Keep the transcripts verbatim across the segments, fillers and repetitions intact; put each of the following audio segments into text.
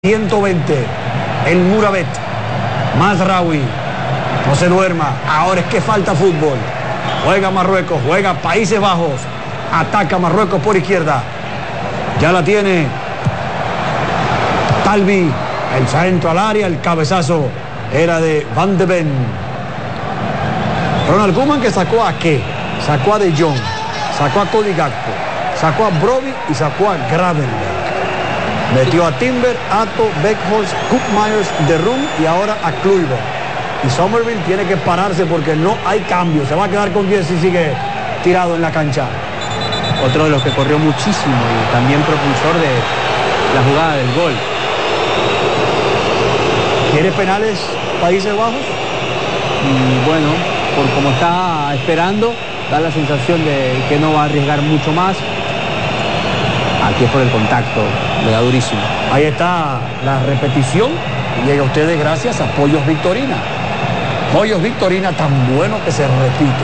ciento veinte, el Muravet, Mazraoui, no se duerma, ahora es que falta fútbol, juega Marruecos, juega Países Bajos, ataca Marruecos por izquierda, ya la tiene Talbi, el centro al área, el cabezazo era de Van de Ven. Ronald Koeman, que sacó a qué, sacó a De Jong, sacó a Cody Gakpo, sacó a Brobbey y sacó a Gravenberch. Metió a Timber, Ato, Weghorst, Koop Meiners, De Roon y ahora a Kluivert. Y Summerville tiene que pararse porque no hay cambio. Se va a quedar con diez si sigue tirado en la cancha. Otro de los que corrió muchísimo y también propulsor de la jugada del gol. ¿Quiere penales Países Bajos? Y bueno, por como está esperando, da la sensación de que no va a arriesgar mucho más. Aquí es por el contacto, le da durísimo. Ahí está la repetición y llega a ustedes gracias a Pollos Victorina. Pollos Victorina, tan bueno que se repite.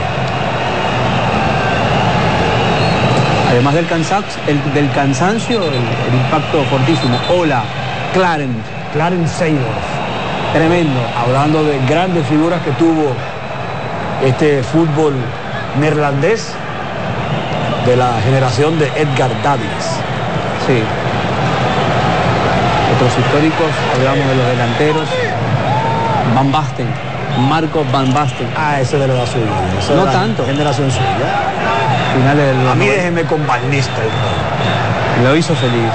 Además del cansancio, el, del cansancio el, el impacto fortísimo. Hola, Clarence. Clarence Seedorf. Tremendo. Hablando de grandes figuras que tuvo este fútbol neerlandés de la generación de Edgar Davids. Sí. Otros históricos, hablamos de los delanteros. Van Basten, Marco Van Basten. Ah, ese de la edad suya. Ese no de la tanto. Generación suya. Finales del A mí déjenme con Van Nistelrooy. Lo hizo feliz.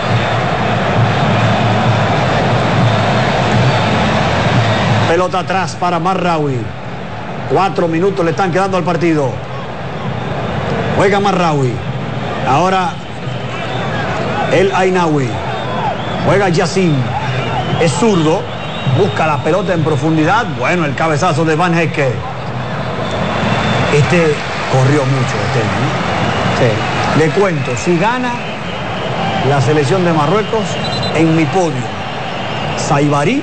Pelota atrás para Mazraoui. Cuatro minutos le están quedando al partido. Juega Mazraoui. Ahora el Ainaoui. Juega Yacine. Es zurdo. Busca la pelota en profundidad. Bueno, el cabezazo de Van Hecke. Este corrió mucho, este, ¿no? Sí. Le cuento, si gana la selección de Marruecos, en mi podio, Saibari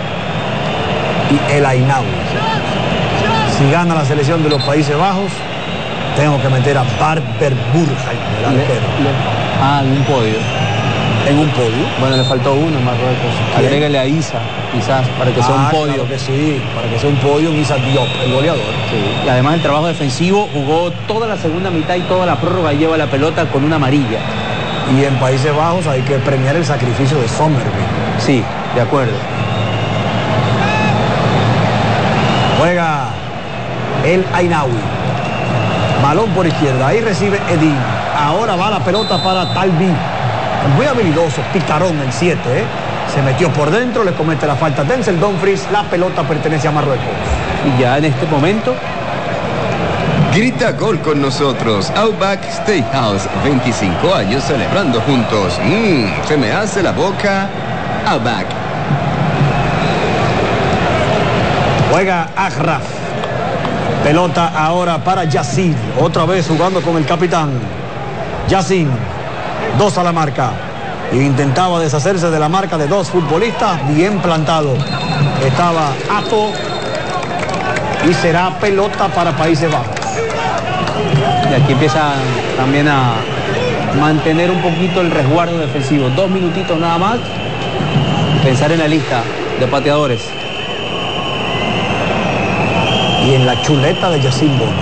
y el Ainaoui. Si gana la selección de los Países Bajos, tengo que meter a Barber Burheim, el arquero. Le, le, ah, en un podio. En un podio. Bueno, le faltó uno en Marruecos. Agrégale a Isa, quizás, para que sea ah, un podio. Claro que sí, para que sea un podio, Isa Diop, el goleador. Sí. Y además el trabajo defensivo, jugó toda la segunda mitad y toda la prórroga y lleva la pelota con una amarilla. Y en Países Bajos hay que premiar el sacrificio de Summerville. Sí, de acuerdo. Juega el Ainaoui. Balón por izquierda, ahí recibe Edin. Ahora va la pelota para Talbi. Muy habilidoso, picarón el siete, ¿eh? Se metió por dentro, le comete la falta Denzel Dumfries. La pelota pertenece a Marruecos. Y ya en este momento... Grita gol con nosotros. Outback Steakhouse, veinticinco años celebrando juntos. Mmm, se me hace la boca. Outback. Juega Achraf. Pelota ahora para Yacine. Otra vez jugando con el capitán. Yacine. Dos a la marca. Y intentaba deshacerse de la marca de dos futbolistas. Bien plantado. Estaba Ato. Y será pelota para Países Bajos. Y aquí empieza también a mantener un poquito el resguardo defensivo. Dos minutitos nada más. Pensar en la lista de pateadores. Y en la chuleta de Yacine Bono.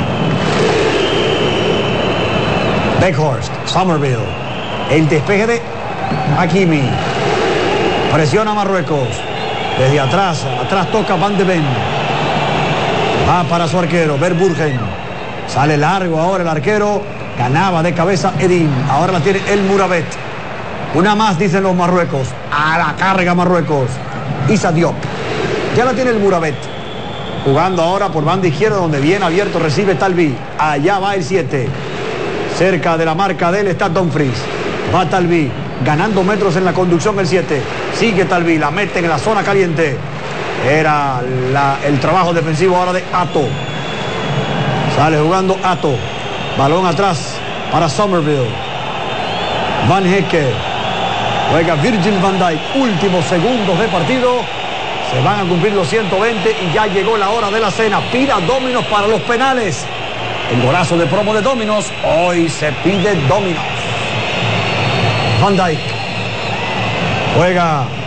Weghorst, Summerville. El despeje de Hakimi. Presiona a Marruecos. Desde atrás, atrás toca Van de Ven. Va para su arquero, Verburgen. Sale largo ahora el arquero. Ganaba de cabeza Edin. Ahora la tiene el Muravet. Una más, dicen los Marruecos. A la carga Marruecos. Isa Diop. Ya la tiene el Muravet. Jugando ahora por banda izquierda, donde bien abierto recibe Talbi. Allá va el siete. Cerca de la marca de él está Dumfries. Va Talbi. Ganando metros en la conducción el siete. Sigue Talbi. La mete en la zona caliente. Era la, el trabajo defensivo ahora de Ato. Sale jugando Ato. Balón atrás para Summerville. Van Hecke. Juega Virgil van Dijk. Últimos segundos de partido. Se van a cumplir los ciento veinte y ya llegó la hora de la cena. Pida Domino's para los penales. El golazo de promo de Domino's. Hoy se pide Domino's. Van Dijk. Juega